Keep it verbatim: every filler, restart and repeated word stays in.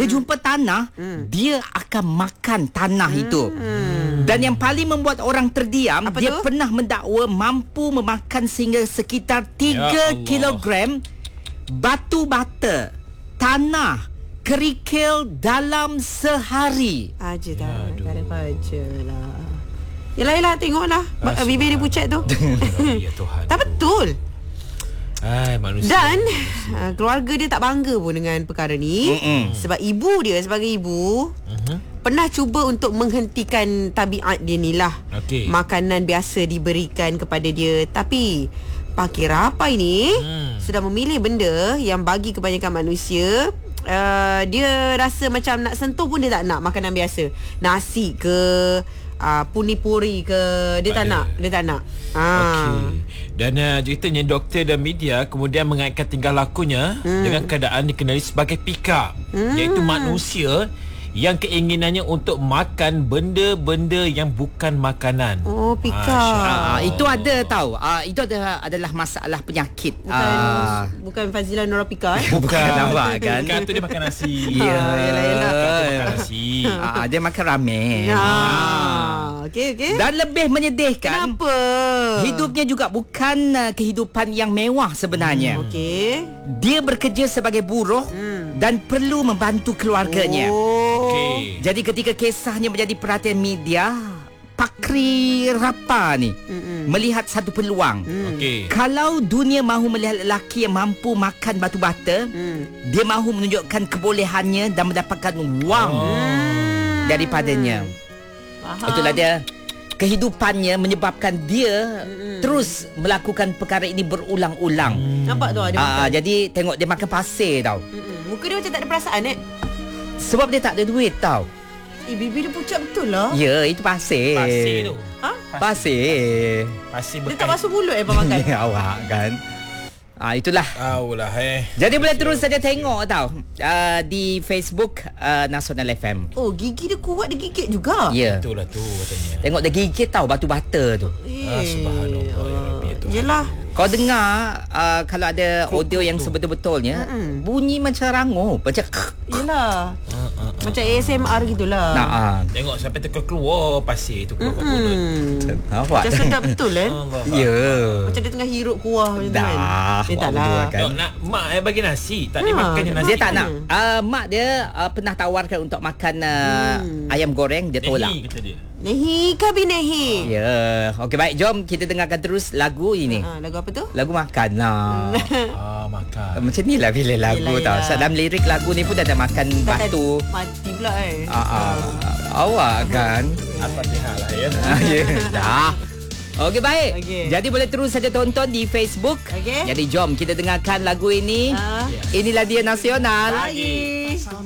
dia jumpa tanah, hmm. dia akan makan tanah hmm. itu. Dan yang paling membuat orang terdiam, apa dia tu? Pernah mendakwa mampu memakan sehingga sekitar tiga kilogram batu bata, tanah, kerikil dalam sehari. Aja dah, tak ada baca lah. Yelah, yelah, tengoklah bibir dia pucat tu. Ya Tuhan. Tak betul. Ay, manusia. Dan uh, keluarga dia tak bangga pun dengan perkara ni. Mm-mm. Sebab ibu dia sebagai ibu uh-huh. pernah cuba untuk menghentikan tabiat dia ni lah. Okay. Makanan biasa diberikan kepada dia. Tapi Pakir Rapai ni hmm. sudah memilih benda yang bagi kebanyakan manusia uh, dia rasa macam nak sentuh pun dia tak nak. Makanan biasa, nasi ke uh, puni-puri ke, dia tak, tak nak. Dia tak nak. Okey. Dan uh, ceritanya doktor dan media kemudian mengaitkan tingkah lakunya hmm. dengan keadaan dikenali sebagai pika, hmm. iaitu manusia yang keinginannya untuk makan benda-benda yang bukan makanan. Oh, pika. Ah, itu ada tahu. Ah, itu ada adalah masalah penyakit. Bukan ah. bukan Fazila Nora Pika eh? Bukan nampak kan? Pika tu dia makan nasi. Ya, yalah, yalah. Dia makan nasi. Ah, dia makan ramen. Ya. Ah. Okey, okey. Dan lebih menyedihkan. Kenapa? Hidupnya juga bukan uh, kehidupan yang mewah sebenarnya. Hmm, okey. Dia bekerja sebagai buruh hmm. dan perlu membantu keluarganya. Oh. Okay. Jadi ketika kisahnya menjadi perhatian media, Pakri Rapa ni Mm-mm. melihat satu peluang. Mm. Okay. Kalau dunia mahu melihat lelaki yang mampu makan batu bata, mm. dia mahu menunjukkan kebolehannya dan mendapatkan wang oh. daripadanya. Faham. Itulah dia. Kehidupannya menyebabkan dia Mm-mm. terus melakukan perkara ini berulang-ulang. Mm. Nampak tu ada uh, Jadi tengok dia makan pasir tau. Mm-mm. Muka dia macam tak ada perasaan eh. Sebab dia tak ada duit tau. Eh, bibir dia pucat betul lah. Ya, itu pasir. Pasir tu. Ha? Pasir. Pasir bekas. Dia tak masuk mulut eh makan. Awak kan. Ah, itulah. Aulah eh. Jadi boleh terus saja tengok tau uh, di Facebook uh, Nasional F M. Oh, gigi dia kuat, dia gigit juga. Ya. Itulah tu katanya. Tengok dia gigit tau batu bata tu. Eh. Ah, subhanallah ya Rabbi tu. Yelah. Kau dengar uh, kalau ada audio yang sebetul-betulnya Mm-mm. bunyi macam rangup, macam yelah. Uh, uh, uh, macam A S M R gitulah. Nah, uh. Tengok sampai terkeluar pasir tu keluar mulut. Nampak? Macam sedap betul eh. Ya. Macam dia tengah hirup kuah macam tu kan. Dah. Dia tak lah. Kan? Nak mak eh bagi nasi, tak dia ha, makannya nasi. Dia tak nak. Uh, mak dia uh, pernah tawarkan untuk makan uh, hmm. ayam goreng, dia tolak. Nehi kata dia. Nehi kabi nehi. Ya. Yeah. Okey, baik, jom kita dengarkan terus lagu ini. Ha, lagu apa tu? Lagu makan lah. Ah, makan. Macam ni lah bila lagu yelah, tau. Yelah. Dalam lirik lagu ni pun ada makan tak batu. Mati pula eh. Ah, ah. Awak kan. Al-Fatihah lah ya. Ya. Dah. Okey, baik. Okay. Jadi boleh terus saja tonton di Facebook. Okay. Jadi jom kita dengarkan lagu ini. Ha. Inilah dia Nasional. Lagi.